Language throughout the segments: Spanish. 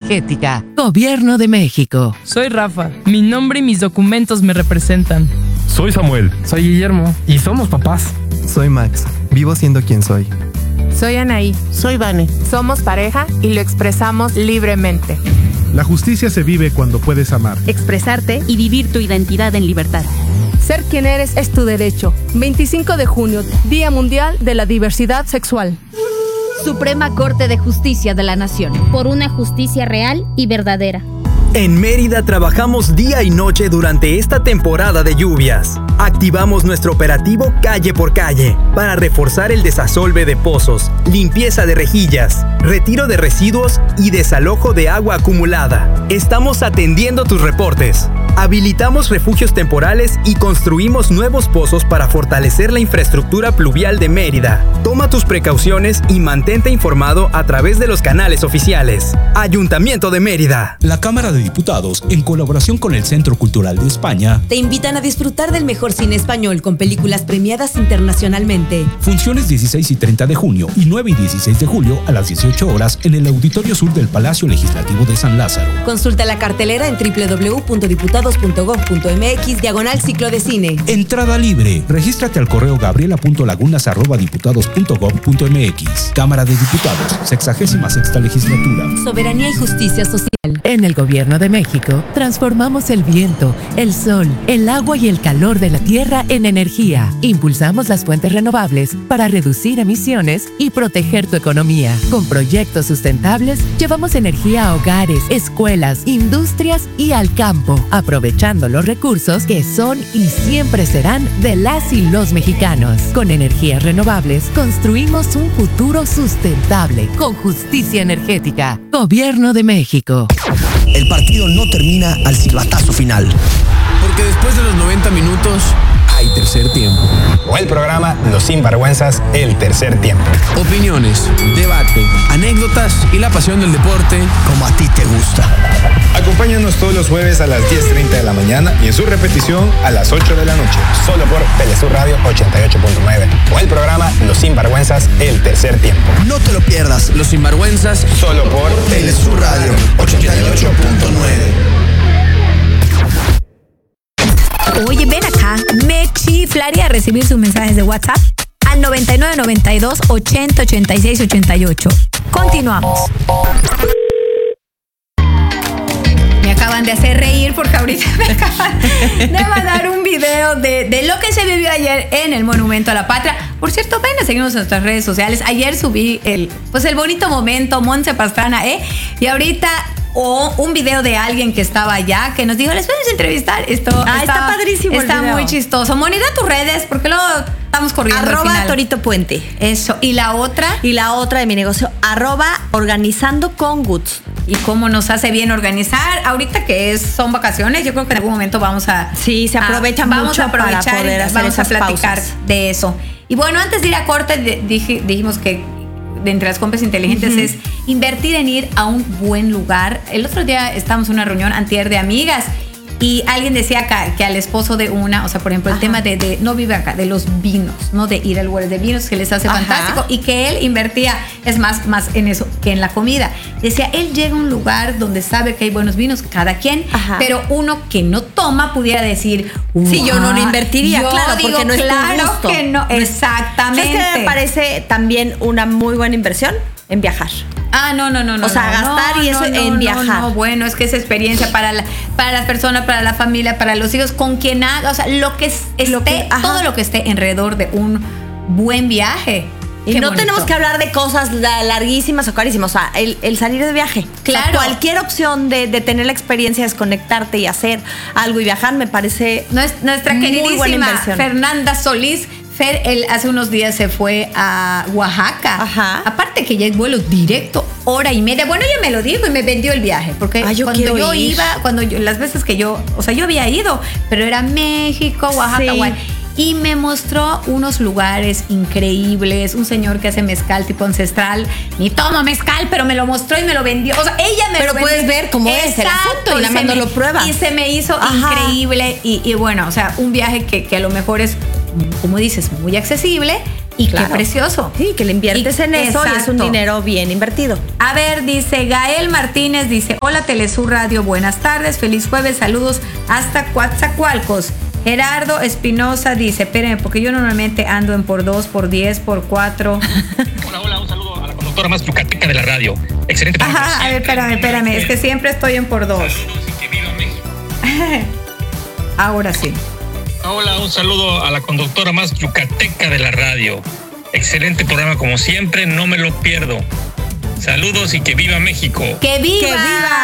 energética. Gobierno de México. Soy Rafa. Mi nombre y mis documentos me representan. Soy Samuel. Soy Guillermo. Y somos papás. Soy Max. Vivo siendo quien soy. Soy Anaí. Soy Vane. Somos pareja y lo expresamos libremente. La justicia se vive cuando puedes amar, expresarte y vivir tu identidad en libertad. Ser quien eres es tu derecho. 25 de junio, Día Mundial de la Diversidad Sexual. Suprema Corte de Justicia de la Nación. Por una justicia real y verdadera. En Mérida trabajamos día y noche durante esta temporada de lluvias. Activamos nuestro operativo Calle por Calle para reforzar el desasolve de pozos, limpieza de rejillas, retiro de residuos y desalojo de agua acumulada. Estamos atendiendo tus reportes. Habilitamos refugios temporales y construimos nuevos pozos para fortalecer la infraestructura pluvial de Mérida. Toma tus precauciones y mantente informado a través de los canales oficiales. Ayuntamiento de Mérida. La Cámara de Diputados, en colaboración con el Centro Cultural de España, te invitan a disfrutar del mejor cine español con películas premiadas internacionalmente. Funciones 16 y 30 de junio y 9 y 16 de julio a las 18 horas en el Auditorio Sur del Palacio Legislativo de San Lázaro. Consulta la cartelera en www.diputados.gov.mx/ciclo de cine. Entrada libre. Regístrate al correo gabriela.lagunas@diputados.gov.mx. Cámara de Diputados, 66ª legislatura. Soberanía y justicia social. En el Gobierno de México, transformamos el viento, el sol, el agua y el calor de la tierra en energía. Impulsamos las fuentes renovables para reducir emisiones y proteger tu economía. Con proyectos sustentables, llevamos energía a hogares, escuelas, industrias y al campo, aprovechando los recursos que son y siempre serán de las y los mexicanos. Con energías renovables, construimos un futuro sustentable con justicia energética. Gobierno de México. El partido no termina al silbatazo final. Porque después de los 90 minutos hay tercer tiempo. O el programa Los Sinvergüenzas, el tercer tiempo. Opiniones, debate, anécdotas y la pasión del deporte como a ti te gusta. Acompáñanos todos los jueves a las 10:30 de la mañana y en su repetición a las 8 de la noche. Solo por Telesur Radio 88.9. O el programa Los Sinvergüenzas, el tercer tiempo. No te lo pierdas. Los Sinvergüenzas, solo por Telesur Radio 88.9. Oye, ven acá, me chiflaría recibir sus mensajes de WhatsApp al 9992 80 86 88. Continuamos. Me acaban de hacer reír porque ahorita me acaban de mandar un video de lo que se vivió ayer en el Monumento a la Patria. Por cierto, ven a seguirnos en nuestras redes sociales. Ayer subí el bonito momento, Montse Pastrana, y ahorita un video de alguien que estaba allá que nos dijo, les podemos entrevistar. Esto está padrísimo. Está muy chistoso. Moni, da tus redes porque luego estamos corriendo. @ToritoPuente. Eso. ¿Y la otra? Y la otra de mi negocio, @organizandocongoods. Y cómo nos hace bien organizar. Ahorita que son vacaciones, yo creo que en algún momento vamos a... Sí, se aprovecha mucho para poder hacer vamos esas a platicar pausas de eso. Y bueno, antes de ir a corte, dijimos que de entre las compras inteligentes es invertir en ir a un buen lugar. El otro día estábamos en una reunión antier de amigas y alguien decía que al esposo de una, o sea, por ejemplo, el tema de no vive acá, de los vinos, ¿no? De ir a lugares de vinos que les hace fantástico y que él invertía, es más en eso que en la comida. Decía, él llega a un lugar donde sabe que hay buenos vinos, cada quien, pero uno que no toma pudiera decir, sí, yo no lo invertiría, claro, digo, porque no es claro tu gusto. Que no, exactamente. ¿Sabes qué me parece también una muy buena inversión? En viajar. No. O sea, gastar y eso en viajar. No, bueno, es que es experiencia para las personas, para la familia, para los hijos, con quien haga, o sea, todo lo que esté alrededor de un buen viaje. Y no tenemos que hablar de cosas larguísimas o carísimas, o sea, el salir de viaje. Claro. O sea, cualquier opción de tener la experiencia, desconectarte y hacer algo y viajar, me parece nuestra queridísima Fernanda Solís. Él hace unos días se fue a Oaxaca. Aparte que ya es vuelo directo, 1:30. Bueno, ella me lo dijo y me vendió el viaje. Porque las veces que yo había ido, pero era México, Oaxaca, y me mostró unos lugares increíbles, un señor que hace mezcal tipo ancestral, ni toma mezcal, pero me lo mostró y me lo vendió, o sea, ella me lo vendió. Pero puedes ver cómo es el asunto y nada más no lo pruebas. Y se me hizo increíble y bueno, o sea, un viaje que a lo mejor es, como dices, muy accesible Y qué precioso. Sí, que le inviertes en eso y es un dinero bien invertido. A ver, dice Gael Martínez, dice, hola Telesur Radio, buenas tardes, feliz jueves, saludos hasta Coatzacoalcos. Gerardo Espinosa dice, espérenme, porque yo normalmente ando en por 2, por 10, por 4. Hola, un saludo a la conductora más yucateca de la radio. Excelente. Ajá, a ver, espérame, es que siempre estoy en por 2. Saludos y que viva México. Ahora sí. Hola, un saludo a la conductora más yucateca de la radio. Excelente programa como siempre, no me lo pierdo. Saludos y que viva México. ¡Que viva! ¡Que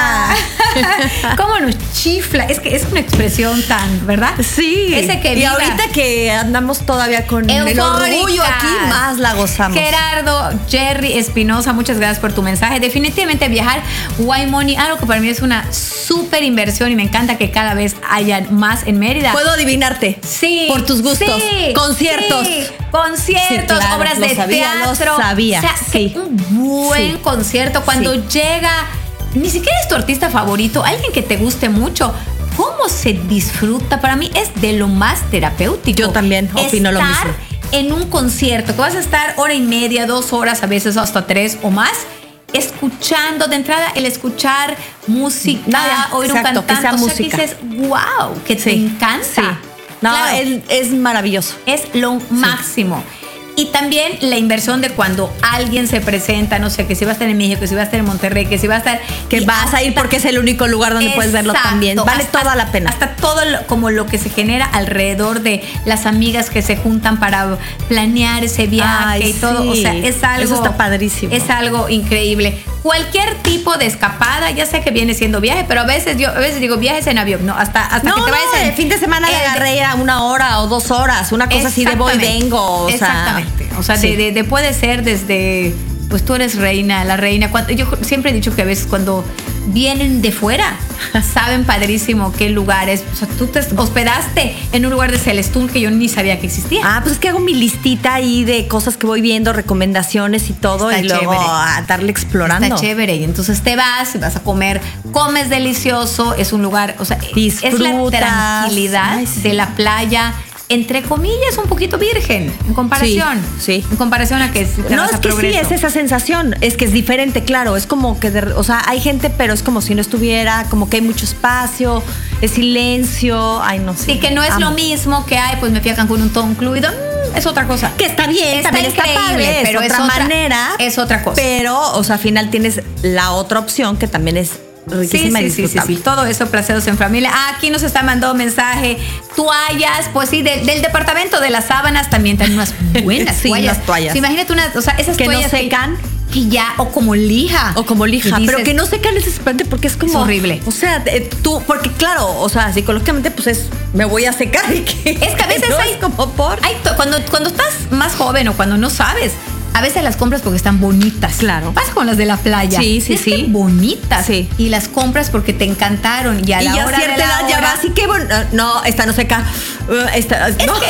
viva! ¿Cómo nos chifla? Es que es una expresión tan, ¿verdad? Sí. Ese que viva. Y ahorita que andamos todavía con eufórica. El orgullo aquí, más la gozamos. Gerardo Jerry Espinosa, muchas gracias por tu mensaje. Definitivamente viajar, Why Money, algo que para mí es una súper inversión y me encanta que cada vez hayan más en Mérida. Puedo adivinarte. Sí. Por tus gustos. Sí. Conciertos. Sí. Conciertos, claro, obras de teatro. Lo sabía. O sea, sí. Un buen concierto cuando llega, ni siquiera es tu artista favorito, alguien que te guste mucho. ¿Cómo se disfruta? Para mí es de lo más terapéutico. Yo también opino lo mismo. En un concierto que vas a estar hora y media, 2 horas, a veces hasta 3 o más, escuchando de entrada el escuchar música, oír un cantante, que sea música. Que dices, wow, que te encanta. Sí. No, claro, es maravilloso. Es lo máximo. Y también la inversión de cuando alguien se presenta, no sé, que si va a estar en México, que si va a estar en Monterrey, que si va a estar... Que vas a ir porque es el único lugar donde puedes verlo también. Vale toda la pena. Hasta todo como lo que se genera alrededor de las amigas que se juntan para planear ese viaje y todo. Sí. O sea, es algo... Eso está padrísimo. Es algo increíble. Cualquier tipo de escapada, ya sé que viene siendo viaje, pero a veces digo viajes en avión, no, hasta que te vayas el fin de semana de agarré a 1 hora o 2 horas, una cosa así de voy y vengo. O exactamente. O sea, sí. Puede ser desde, pues tú eres la reina. Yo siempre he dicho que a veces cuando vienen de fuera, saben padrísimo qué lugares. O sea, tú te hospedaste en un lugar de Celestún que yo ni sabía que existía. Ah, pues es que hago mi listita ahí de cosas que voy viendo, recomendaciones y todo, y luego a darle explorando. Está chévere. Y entonces te vas y vas a comer, comes delicioso, es un lugar, o sea, es la tranquilidad de la playa. Entre comillas, un poquito virgen en comparación. Sí. En comparación a que te vas a progreso. Sí, es esa sensación. Es que es diferente, claro. Es como que, o sea, hay gente, pero es como si no estuviera, como que hay mucho espacio, es silencio. Ay, no sé. Sí, que no es lo mismo que, pues me fui a Cancún un todo incluido. Es otra cosa. Que está bien, también está padre, pero es otra manera. Es otra cosa. Pero, o sea, al final tienes la otra opción que también es riquísima y disfrutable. Sí. Todo eso, placeros en familia. Aquí nos está mandando mensaje. Toallas, pues sí, del departamento de las sábanas también tienen unas buenas toallas. Unas toallas. Sí, imagínate o sea, esas que toallas no secan. Que ya, o como lija. Pero que no secan es desesperante porque es como... Es horrible. O sea, tú, porque claro, o sea, psicológicamente pues me voy a secar. Y que, es que a veces hay como cuando estás más joven o cuando no sabes, a veces las compras porque están bonitas. Claro. Pasa con las de la playa. Sí. Que bonitas. Sí. Y las compras porque te encantaron. Y a la hora de la hora... ya va, así que no, esta no seca. Es que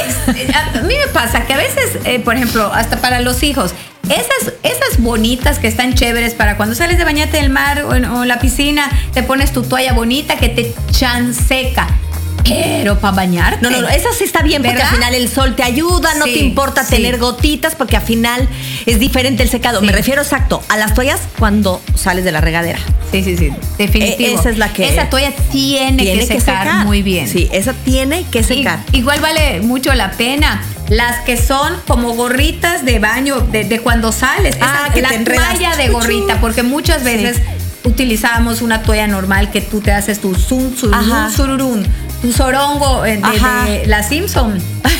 a mí me pasa que a veces, por ejemplo, hasta para los hijos, esas bonitas que están chéveres para cuando sales de bañarte del mar o en la piscina, te pones tu toalla bonita que te chanseca. Pero para bañarte. No, esa sí está bien, porque al final el sol te ayuda, no te importa tener gotitas, porque al final es diferente el secado. Me refiero exacto a las toallas cuando sales de la regadera. Sí, definitivo. Esa es la que... Esa toalla tiene que secar muy bien. Sí, esa tiene que secar. Igual vale mucho la pena. Las que son como gorritas de baño, de cuando sales. Que la toalla de gorrita, porque muchas veces utilizábamos una toalla normal que tú te haces tu sururún, tu sorongo de la Simpson.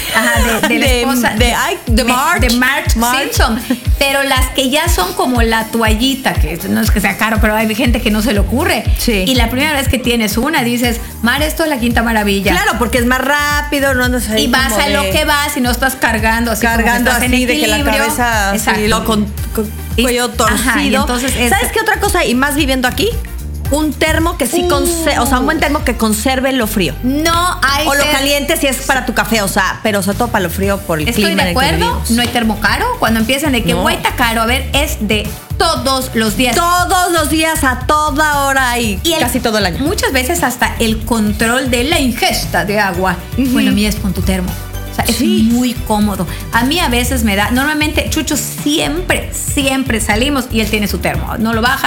De la esposa de Marge Simpson. Pero las que ya son como la toallita, que no es que sea caro, pero hay gente que no se le ocurre. Sí. Y la primera vez que tienes una, dices, Mar, esto es la quinta maravilla. Claro, porque es más rápido, no andas ahí. Y vas a lo que vas y no estás cargando así. Cargando como así, de que la cabeza así, con cuello torcido. Y entonces ¿sabes qué otra cosa? Y más viviendo aquí, un termo que sí o sea, un buen termo que conserve lo frío. No hay o lo caliente si es para tu café, o sea, pero sobre todo para lo frío por el clima. Estoy de acuerdo, no hay termo caro. Cuando empiezan de que güey, está caro, a ver, es de todos los días. Todos los días, a toda hora y casi todo el año. Muchas veces hasta el control de la ingesta de agua. Bueno, mira, es con tu termo. sea, es muy cómodo. A mí a veces me da, normalmente Chucho siempre salimos y él tiene su termo. No lo baja,